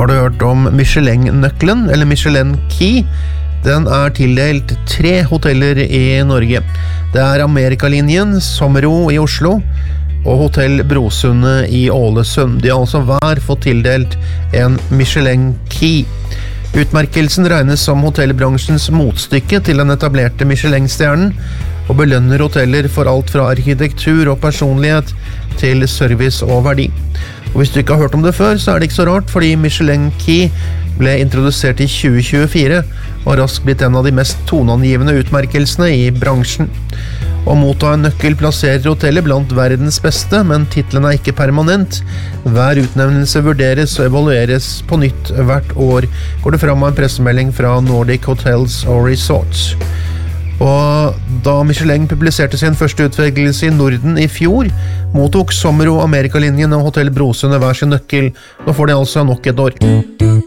Har du hørt om Michelin-nøkkelen, eller Michelin Key? Den tildelt 3 hoteller i Norge. Det Amerikalinjen, Sommero i Oslo, og Hotell Brosundet i Ålesund. De har altså hver fått tildelt en Michelin Key. Utmerkelsen regnes som hotellbransjens motstykke til den etablerte Michelin-stjernen, og belønner hoteller for alt fra arkitektur og personlighet til service og verdi. Og hvis du ikke har hørt om det før, så det ikke så rart, fordi Michelin Key ble introdusert i 2024, og har raskt blitt en av de mest toneangivende utmerkelsene i bransjen. Å motta en nøkkel plasserer hotellet blant verdens beste, men titlen ikke permanent. Hver utnevnelse vurderes og evalueres på nytt hvert år, går det fram av en pressemelding fra Nordic Hotels og Resorts. Og da Michelin publiserte sin første utvelgelse i Norden i fjor, mottok Sommero, Amerikalinjen og Hotell Brosundet hver sin nøkkel. Nå får de altså nok et år.